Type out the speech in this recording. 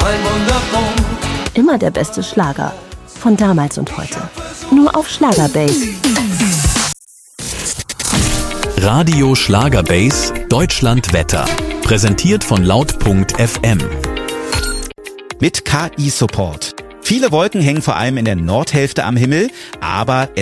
Immer der beste Schlager. Von damals und heute. Nur auf Schlagerbase. Radio Schlagerbase Deutschland Wetter. Präsentiert von laut.fm. Mit KI-Support. Viele Wolken hängen vor allem in der Nordhälfte am Himmel, aber